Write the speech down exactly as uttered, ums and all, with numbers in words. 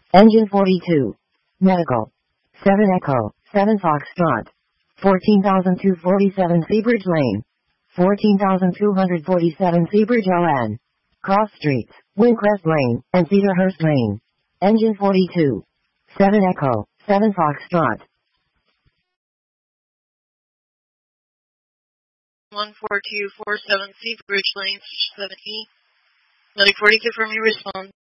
Engine forty-two. Medical. seven Echo, seven Foxtrot. fourteen thousand two hundred forty-seven Seabridge Lane. fourteen thousand two hundred forty-seven Seabridge L N. Cross Streets, Windcrest Lane, and Cedarhurst Lane. Engine forty-two. seven Echo, seven Foxtrot. one four two four seven Seabridge Lane, seven E. Medic forty-two from your response.